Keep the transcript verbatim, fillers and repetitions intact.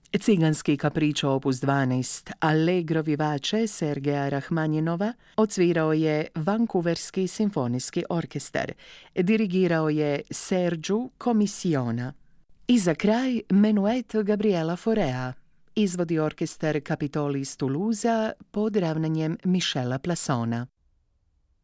Ciganski kapričo opus dvanaest Allegro vivace Sergeja Rahmanjinova odsvirao je Vancouverski simfonijski orkestar. Dirigirao je Sergiu Commissiona. I za kraj Menuet Gabriela Faurea. Izvodi orkestar Capitol iz Toulouse pod ravnanjem Michela Plassona.